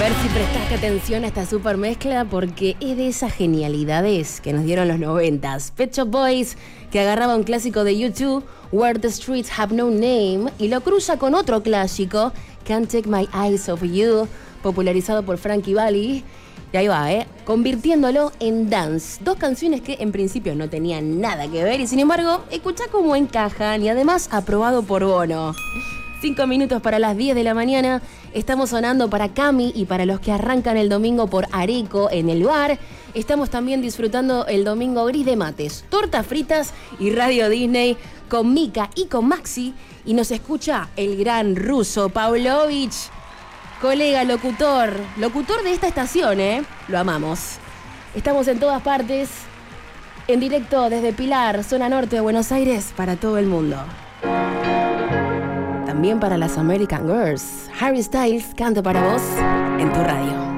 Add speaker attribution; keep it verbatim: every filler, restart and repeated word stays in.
Speaker 1: ver si prestaste atención a esta super mezcla porque es de esas genialidades que nos dieron los noventas. Pet Shop Boys, que agarraba un clásico de YouTube, Where the Streets Have No Name, y lo cruza con otro clásico, Can't Take My Eyes Off You, popularizado por Frankie Valli. Y ahí va, ¿eh? Convirtiéndolo en dance. Dos canciones que en principio no tenían nada que ver y sin embargo, escuchá cómo encajan y además aprobado por Bono. Cinco minutos para las diez de la mañana. Estamos sonando para Cami y para los que arrancan el domingo por Areco en el bar. Estamos también disfrutando el domingo gris de mates, tortas fritas y Radio Disney con Mika y con Maxi. Y nos escucha el gran ruso Pavlovich, colega, locutor, locutor de esta estación, ¿eh? Lo amamos. Estamos en todas partes, en directo desde Pilar, zona norte de Buenos Aires, para todo el mundo. También para las American Girls. Harry Styles canta para vos en tu radio.